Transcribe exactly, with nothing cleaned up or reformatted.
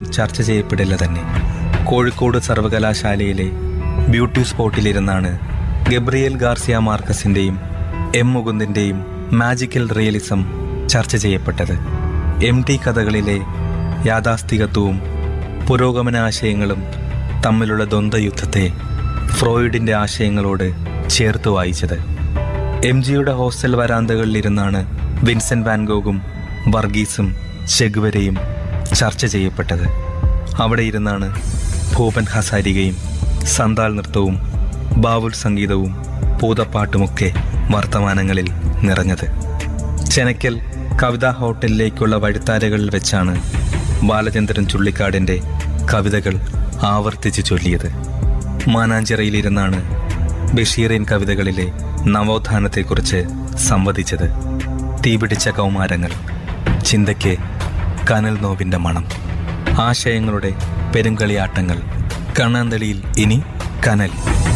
ചർച്ച ചെയ്യപ്പെടില്ല തന്നെ. കോഴിക്കോട് സർവകലാശാലയിലെ beauty സ്പോട്ടിലിരുന്നാണ് Gabriel Garcia മാർക്കസിൻ്റെയും M മുകുന്ദിൻ്റെയും magical realism ചർച്ച ചെയ്യപ്പെട്ടത്. എം ടി കഥകളിലെ യാഥാസ്ഥികത്വവും പുരോഗമനാശയങ്ങളും തമ്മിലുള്ള ദ്വന്ദ്വയുദ്ധത്തെ ഫ്രോയിഡിൻ്റെ ആശയങ്ങളോട് ചേർത്ത് വായിച്ചത്. എം ജിയുടെ ഹോസ്റ്റൽ വരാന്തകളിലിരുന്നാണ് വിൻസെൻ്റ് വാൻഗോഗും വർഗീസും ചെഗുവരയും ചർച്ച ചെയ്യപ്പെട്ടത്. അവിടെ ഇരുന്നാണ് ഭൂപൻ ഹസാരികയും സന്താൽ നൃത്തവും ബാവുൽ സംഗീതവും പൂതപ്പാട്ടുമൊക്കെ വർത്തമാനങ്ങളിൽ നിറഞ്ഞത്. ചെനക്കൽ കവിതാ ഹോട്ടലിലേക്കുള്ള വഴിത്താരകളിൽ വെച്ചാണ് ബാലചന്ദ്രൻ ചുള്ളിക്കാടിൻ്റെ കവിതകൾ ആവർത്തിച്ച് ചൊല്ലിയത്. മാനാഞ്ചിറയിലിരുന്നാണ് ബഷീറിൻ കവിതകളിലെ നവോത്ഥാനത്തെക്കുറിച്ച് സംവദിച്ചത്. തീപിടിച്ച കൗമാരങ്ങൾ, ചിന്തയ്ക്ക് കനൽ നോവിൻ്റെ മണം, ആശയങ്ങളുടെ പെരുങ്കളിയാട്ടങ്ങൾ. കണ്ണാന്തളിയിൽ ഇനി കനൽ.